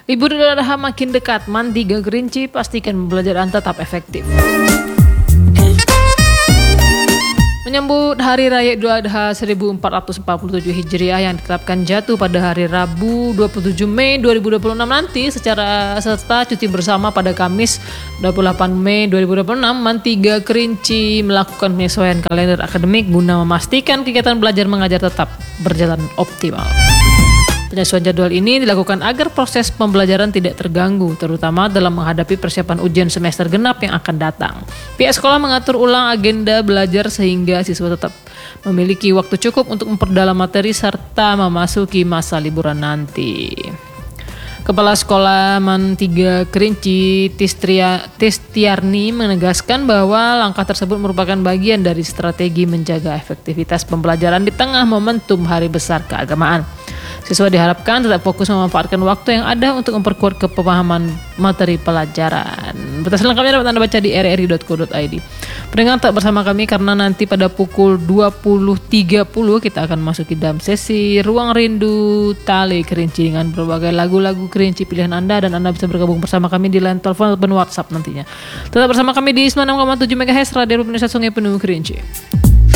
Libur Idul Adha makin dekat, Man 3 Kerinci pastikan pembelajaran tetap efektif. Menyambut Hari Raya Idul Adha 1447 Hijriah yang ditetapkan jatuh pada hari Rabu 27 Mei 2026 nanti serta cuti bersama pada Kamis 28 Mei 2026, Man 3 Kerinci melakukan penyesuaian kalender akademik guna memastikan kegiatan belajar mengajar tetap berjalan optimal. Penyesuaian jadwal ini dilakukan agar proses pembelajaran tidak terganggu, terutama dalam menghadapi persiapan ujian semester genap yang akan datang. Pihak sekolah mengatur ulang agenda belajar sehingga siswa tetap memiliki waktu cukup untuk memperdalam materi serta memasuki masa liburan nanti. Kepala Sekolah Man 3 Kerinci Tistiarni menegaskan bahwa langkah tersebut merupakan bagian dari strategi menjaga efektivitas pembelajaran di tengah momentum Hari Besar Keagamaan. Siswa diharapkan tetap fokus memanfaatkan waktu yang ada untuk memperkuat kepemahaman materi pelajaran. Berita selengkapnya dapat Anda baca di rri.co.id. Pendengar tetap bersama kami karena nanti pada pukul 20.30 kita akan masuki dalam sesi Ruang Rindu Tali Kerinci dengan berbagai lagu-lagu Kerinci pilihan Anda, dan Anda bisa bergabung bersama kami di line telepon ataupun WhatsApp nantinya. Tetap bersama kami di 96,7 MHz Radio Indonesia Sungai Penuh Kerinci.